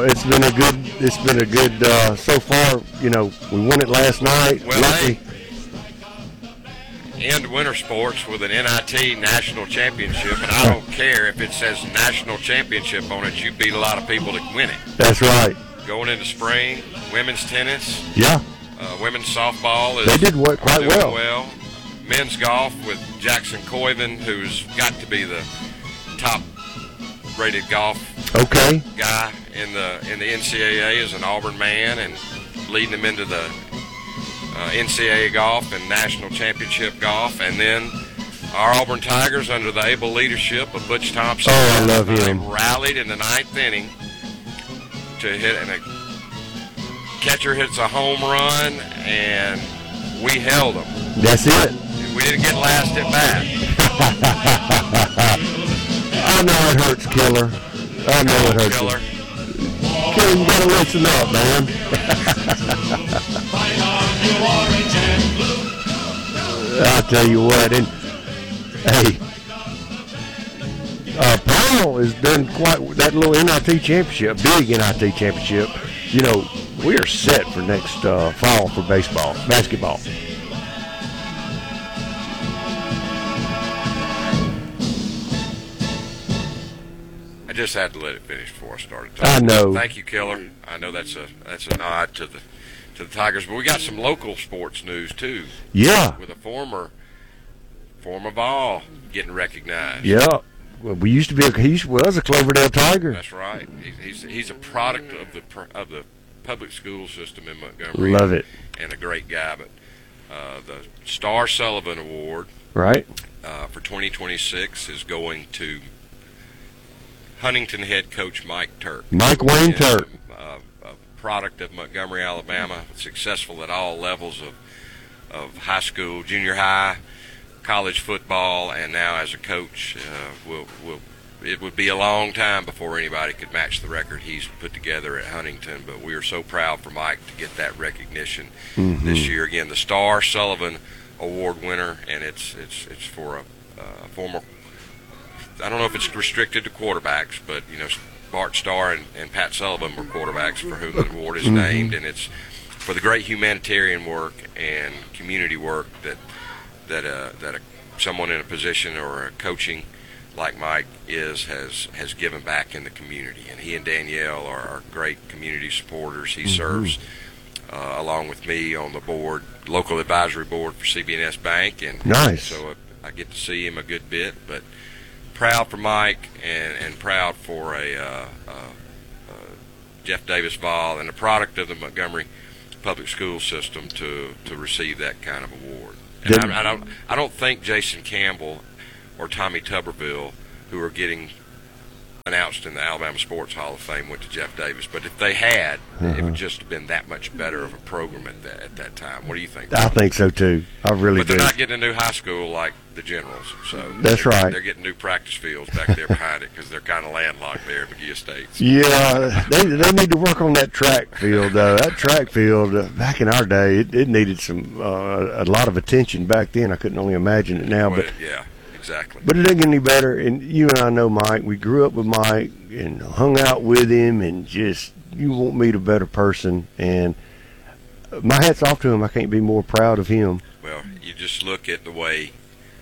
Well, it's been a good so far. You know, we won it last night. Well, hey, end winter sports with an NIT national championship, and I don't care if it says national championship on it. You beat a lot of people to win it. That's right. Going into spring, women's tennis. Yeah. Women's softball is they did quite well. Men's golf with Jackson Coyven, who's got to be the top-rated golf guy in the NCAA as an Auburn man, and leading them into the NCAA golf and national championship golf. And then our Auburn Tigers, under the able leadership of Butch Thompson, I love him, rallied in the ninth inning to hit, and a catcher hits a home run, and we held them. That's it. We didn't get last at bat. I know it hurts, Killer. I know it hurts. Killer. Killer, you gotta listen up, man. I'll tell you what, and hey, Powell has done quite that little NIT championship, big NIT championship. You know, we are set for next fall for basketball. I just had to let it finish before I started talking. I know. Thank you, Killer. I know that's a nod to the Tigers, but we got some local sports news too. Yeah. With a former Vol getting recognized. Yeah. Well, he was a Cloverdale Tiger. That's right. He's a product of the public school system in Montgomery. Love it. And a great guy. But the Star Sullivan Award, right, for 2026 is going to Huntington head coach Mike Turk. Mike Wayne Turk. A product of Montgomery, Alabama, successful at all levels of high school, junior high, college football, and now as a coach. It would be a long time before anybody could match the record he's put together at Huntington, but we are so proud for Mike to get that recognition this year. Again, the Star Sullivan Award winner, and it's for a former, I don't know if it's restricted to quarterbacks, but, you know, Bart Starr and Pat Sullivan were quarterbacks for whom the award is named, and it's for the great humanitarian work and community work that someone in a position or a coaching like Mike has given back in the community. And he and Danielle are great community supporters. He serves along with me on the board, local advisory board for CB&S Bank, and nice. So I get to see him a good bit, but proud for Mike and proud for a Jeff Davis Vol and a product of the Montgomery public school system to receive that kind of award. And I don't think Jason Campbell or Tommy Tuberville, who are getting announced in the Alabama Sports Hall of Fame, went to Jeff Davis. But if they had, it would just have been that much better of a program at that time. What do you think? I think so too. I really do. But they're not getting a new high school like the Generals. So that's right. They're getting new practice fields back there behind it because they're kind of landlocked there at McGee Estates. Yeah, they need to work on that track field. That track field back in our day, it needed some a lot of attention back then. I couldn't only imagine it now. Well, but yeah. Exactly. But it didn't get any better, and you and I know Mike. We grew up with Mike and hung out with him, and just, you won't meet a better person. And my hat's off to him. I can't be more proud of him. Well, you just look at the way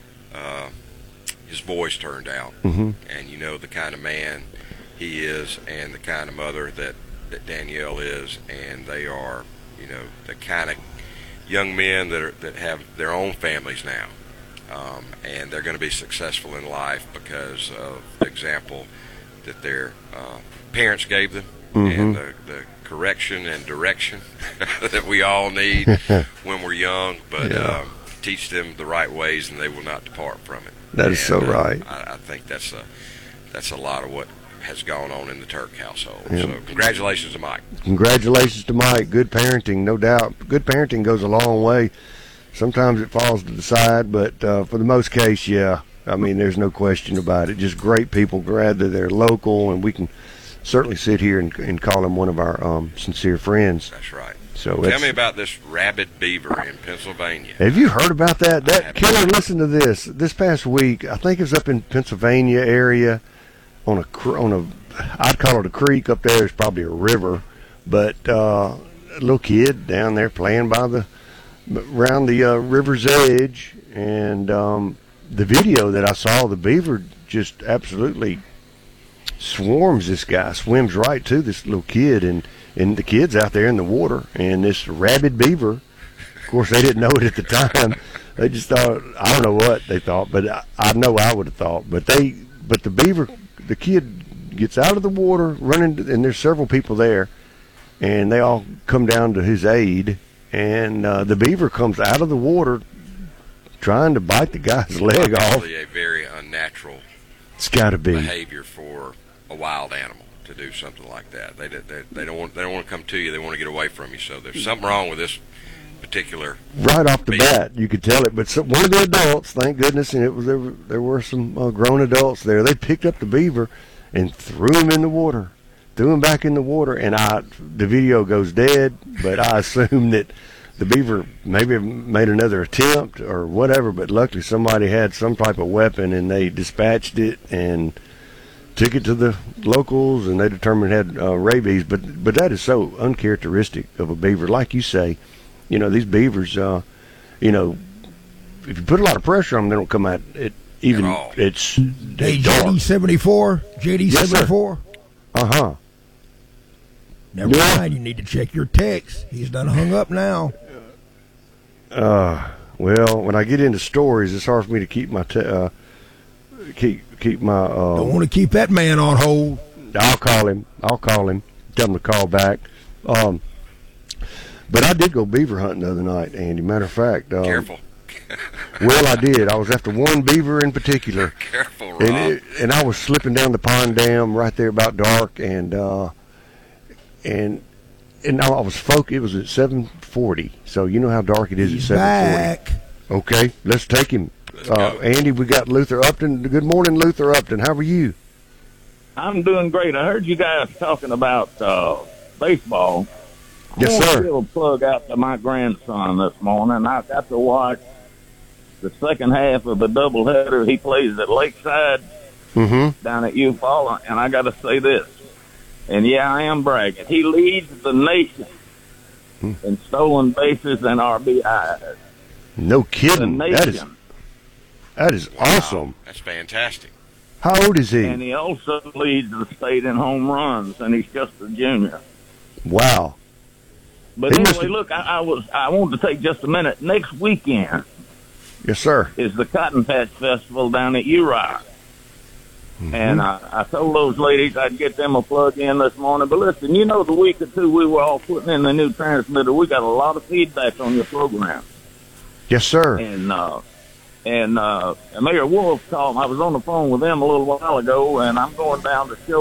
his voice turned out, and you know the kind of man he is and the kind of mother that Danielle is, and they are, you know, the kind of young men that have their own families now. And they're going to be successful in life because of the example that their parents gave them and the correction and direction that we all need when we're young, but teach them the right ways and they will not depart from it. That is so right. I think that's a lot of what has gone on in the Turk household. Yep. So congratulations to Mike. Congratulations to Mike. Good parenting, no doubt. Good parenting goes a long way. Sometimes it falls to the side, but for the most case, yeah. I mean, there's no question about it. Just great people, glad that they're local, and we can certainly sit here and call him one of our sincere friends. That's right. So tell me about this rabid beaver in Pennsylvania. Have you heard about that? That Killer, listen to this. This past week, I think it was up in Pennsylvania area on a I'd call it a creek. Up there is probably a river, but a little kid down there playing around the river's edge, and the video that I saw, the beaver just absolutely swarms this guy, swims right to this little kid, and the kid's out there in the water, and this rabid beaver, of course they didn't know it at the time. They just thought, I don't know what they thought, but I know I would have thought. But the beaver, the kid gets out of the water, running, and there's several people there, and they all come down to his aid, and the beaver comes out of the water trying to bite the guy's leg off. Probably a very unnatural It's got to be behavior for a wild animal to do something like that. They don't want to come to you. They want to get away from you. So there's something wrong with this particular. Right off the beaver. bat, you could tell it. But one of the adults, thank goodness, and there were some grown adults there. They picked up the beaver and threw him in the water, threw him back in the water. And the video goes dead, but I assume that the beaver maybe made another attempt or whatever. But luckily, somebody had some type of weapon, and they dispatched it and took it to the locals, and they determined it had rabies. But that is so uncharacteristic of a beaver. Like you say, these beavers, if you put a lot of pressure on them, they don't come out. Even it's Hey, JD-74? JD-74? Uh-huh. Never mind, you need to check your text. He's done hung up now. Well, when I get into stories, it's hard for me to keep my keep my. Don't want to keep that man on hold. I'll call him. Tell him to call back. But I did go beaver hunting the other night, Andy. Matter of fact, Careful. Well, I did. I was after one beaver in particular. Careful, Rob. And I was slipping down the pond dam right there about dark, and I was focused. It was at 7:40, so you know how dark it is He's at 7:40. back. Okay, let's take him. go. Andy, we got Luther Upton. Good morning, Luther Upton. How are you? I'm doing great. I heard you guys talking about baseball. Yes, I want sir. to give a plug out to my grandson this morning. I got to watch the second half of the doubleheader. He plays at Lakeside down at Eufaula, and I got to say this. And, yeah, I am bragging. He leads the nation in stolen bases and RBIs. No The kidding. nation. That is Wow, awesome. That's fantastic. How old is he? And he also leads the state in home runs, and he's just a junior. Wow. But He must anyway, have- look, I wanted to take just a minute. Next weekend Yes, sir. is the Cotton Patch Festival down at Uriah. And I told those ladies I'd get them a plug in this morning. But listen, the week or two we were all putting in the new transmitter, we got a lot of feedback on your program. Yes, sir. And Mayor Wolf called. I was on the phone with them a little while ago, and I'm going down to show